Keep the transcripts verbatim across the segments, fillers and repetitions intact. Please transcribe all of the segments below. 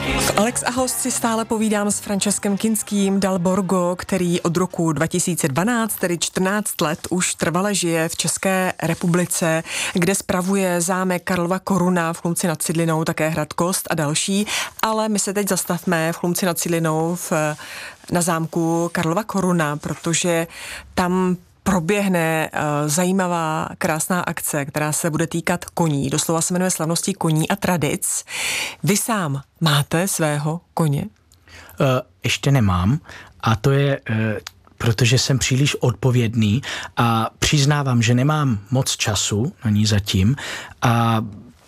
V Alex a host si stále povídám s Franceskem Kinským dal Borgo, který od roku dva tisíce dvanáct, tedy čtrnáct let, už trvale žije v České republice, kde spravuje zámek Karlova Koruna v Chlumci nad Cidlinou, také hrad Kost a další. Ale my se teď zastavme v Chlumci nad Cidlinou v, na zámku Karlova Koruna, protože tam proběhne uh, zajímavá, krásná akce, která se bude týkat koní. Doslova se jmenuje Slavností koní a tradic. Vy sám máte svého koně? Uh, ještě nemám a to je, uh, protože jsem příliš odpovědný a přiznávám, že nemám moc času na ní zatím a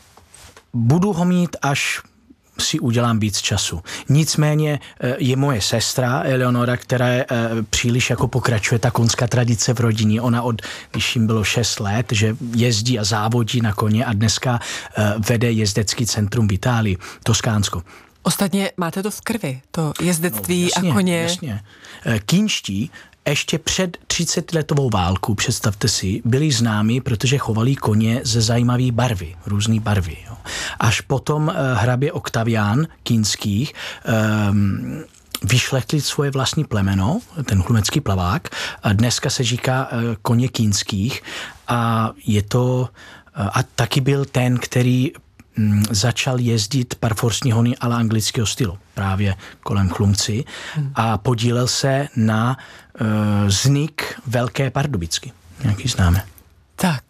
budu ho mít, až si udělám víc času. Nicméně je moje sestra Eleonora, která je, příliš jako pokračuje ta koňská tradice v rodině. Ona od, když jim bylo šest let, že jezdí a závodí na koně a dneska vede jezdecký centrum v Itálii, Toskánsko. Ostatně máte to v krvi, to jezdectví no, jasně, a koně. Jasně. Kýnští ještě před třicetiletovou válku, představte si, byli známi, protože chovali koně ze zajímavé barvy, různé barvy. Jo. Až potom uh, hrabě Oktavián Kinských um, vyšlechtli svoje vlastní plemeno, ten chlumecký plavák. A dneska se říká uh, koně Kinských a je to, uh, a taky byl ten, který začal jezdit parforsní hony ale anglického stylu, právě kolem Chlumci a podílel se na uh, vznik Velké Pardubicky, jaký známe. Tak.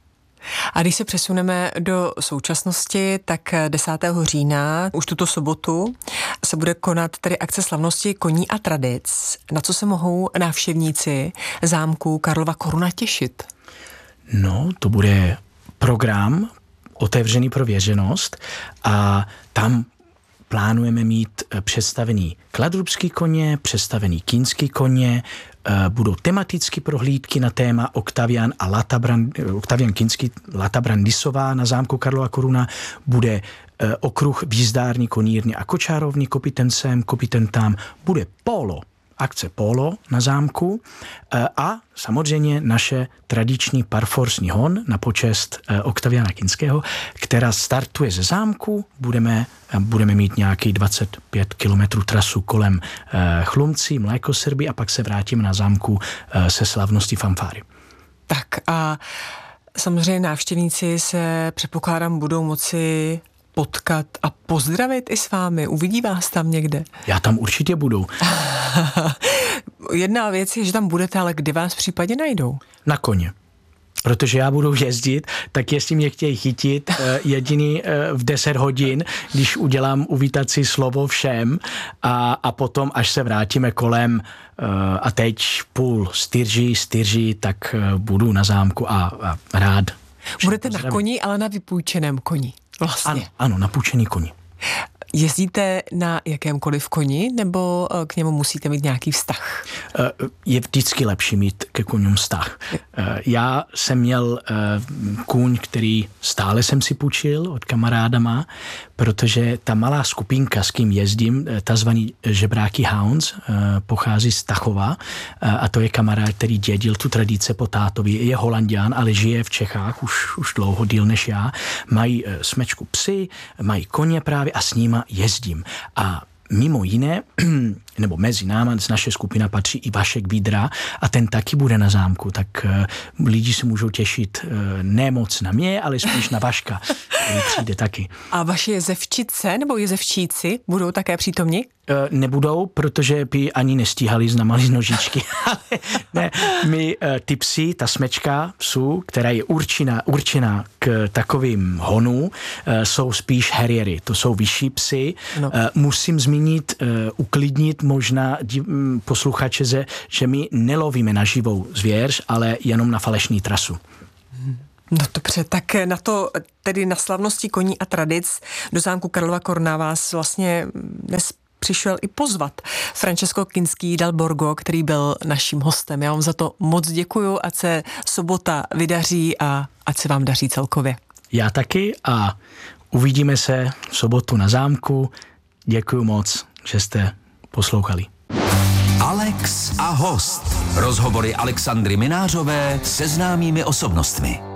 A když se přesuneme do současnosti, tak desátého října, už tuto sobotu, se bude konat tedy akce Slavnosti koní a tradic. Na co se mohou návštěvníci zámku Karlova Koruna těšit? No, to bude program otevřený pro veřejnost a tam plánujeme mít představený kladrubský koně, představený kýnský koně, budou tematické prohlídky na téma Oktavián a Latabrand, Oktavián Kinský Latabrandisová na zámku Karlova Koruna, bude okruh výzdární, konírny a kočárovny kopitencem, kopitentám, bude polo, akce polo na zámku a samozřejmě naše tradiční parforsní hon na počest Oktaviána Kinského, která startuje ze zámku. Budeme, budeme mít nějaký dvacet pět kilometrů trasu kolem Chlumci, Mlékosrby a pak se vrátíme na zámku se slavností fanfáry. Tak a samozřejmě návštěvníci se, předpokládám, budou moci potkat a pozdravit i s vámi. Uvidí vás tam někde? Já tam určitě budu. Jedna věc je, že tam budete, ale kde vás případně najdou? Na koně. Protože já budu jezdit, tak jestli mě chtějí chytit jediný v deset hodin, když udělám uvítací slovo všem a, a potom, až se vrátíme kolem a teď půl styrží, styrží, tak budu na zámku a, a rád. Budete na koni, ale na vypůjčeném koni. Vlastně. Ano, ano, na půjčený koni. Jezdíte na jakémkoliv koni, nebo k němu musíte mít nějaký vztah? Je vždycky lepší mít ke koním vztah. Já jsem měl kůň, který stále jsem si půjčil od kamarádama, protože ta malá skupinka, s kým jezdím, ta zvaný žebráky Hounds, pochází z Tachova a to je kamarád, který dědil tu tradici po tátovi. Je Holanďan, ale žije v Čechách už, už dlouho, díl než já. Mají smečku psy, mají koně právě a s nima jezdím. A mimo jiné, nebo mezi náma z naše skupina patří i Vašek Vídra a ten taky bude na zámku, tak uh, lidi se můžou těšit uh, ne moc na mě, ale spíš na Vaška, který přijde taky. A vaše jezevčice nebo jezevčíci budou také přítomni? Uh, nebudou, protože by ani nestíhali z malý nožičky. Ne, my uh, ty psy, ta smečka psů, která je určená, určená k takovým honů, uh, jsou spíš harriery, to jsou vyšší psy. No. Uh, musím zmínit, uh, uklidnit možná div, posluchače, že, že my nelovíme na živou zvěř, ale jenom na falešný trasu. No dobře, tak na to, tedy na slavnosti koní a tradic do zámku Karlova Koruna vás vlastně dnes přišel i pozvat Francesco Kinský dal Borgo, který byl naším hostem. Já vám za to moc děkuju, ať se sobota vydaří a ať se vám daří celkově. Já taky a uvidíme se v sobotu na zámku. Děkuju moc, že jste poslouchali. Alex a host. Rozhovory Alexandry Minářové se známými osobnostmi.